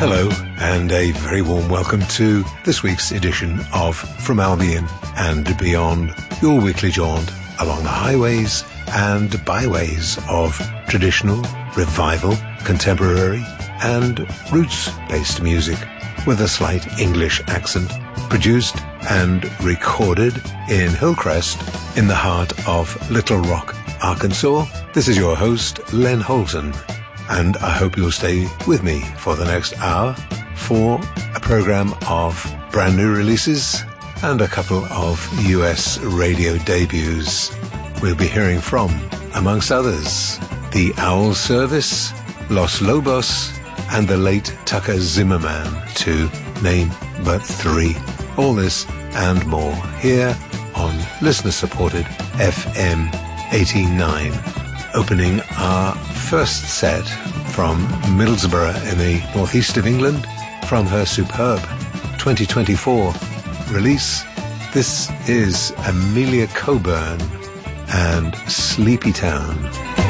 Hello, and a very warm welcome to this week's edition of From Albion and Beyond, your weekly jaunt along the highways and byways of traditional, revival, contemporary, and roots-based music with a slight English accent, produced and recorded in Hillcrest in the heart of Little Rock, Arkansas. This is your host, Len Holton, and I hope you'll stay with me for the next hour for a program of brand new releases and a couple of US radio debuts. We'll be hearing from, amongst others, the Owl Service, Los Lobos, and the late Tucker Zimmerman, to name but three. All this and more here on listener-supported FM 89. Opening our first set from Middlesbrough in the northeast of England, from her superb 2024 release. This is Amelia Coburn and Sleepy Town.